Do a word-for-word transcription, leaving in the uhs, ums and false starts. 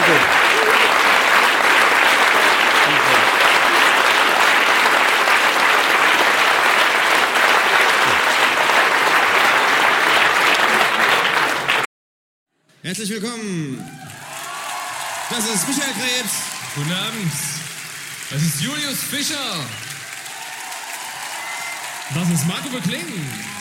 Danke. Herzlich willkommen. Das ist Michael Krebs. Guten Abend. Das ist Julius Fischer. Das ist Marco Bekling.